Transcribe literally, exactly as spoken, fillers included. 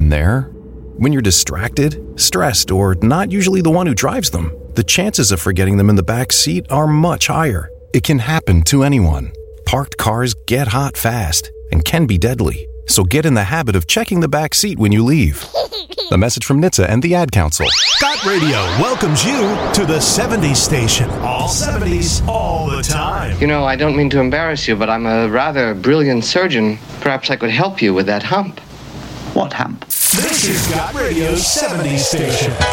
Been there? When you're distracted, stressed, or not usually the one who drives them, the chances of forgetting them in the back seat are much higher. It can happen to anyone. Parked cars get hot fast and can be deadly. So get in the habit of checking the back seat when you leave. A message from N H T S A and the Ad Council. Got Radio welcomes you to the seventies station. All seventies, all the time. You know, I don't mean to embarrass you, but I'm a rather brilliant surgeon. Perhaps I could help you with that hump. What hump? This is Got Radio's seventies station.